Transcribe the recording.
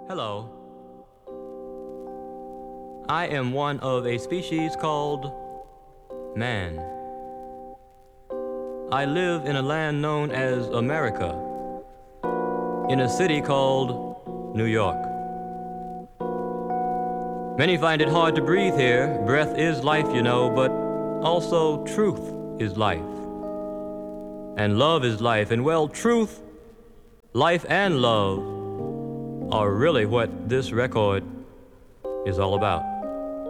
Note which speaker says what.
Speaker 1: Hello. I am one of a species called man. I live in a land known as America, in a city called New York. Many find it hard to breathe here. Breath is life, you know, but also truth is life. And love is life. And well, truth, life, and love are really what this record is all about.